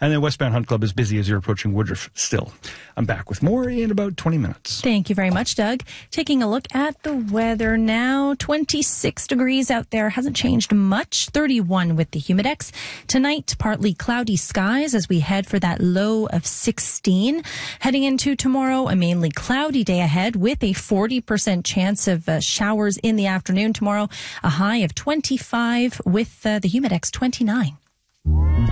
And then Westbound Hunt Club is busy as you're approaching Woodruff still. I'm back with more in about 20 minutes. Thank you very much, Doug. Taking a look at the weather now. 26 degrees out there. Hasn't changed much. 31 with the Humidex. Tonight, partly cloudy skies as we head for that low of 16. Heading into tomorrow, a mainly cloudy day ahead with a 40% chance of showers in the afternoon tomorrow. A high of 25 with the Humidex 29.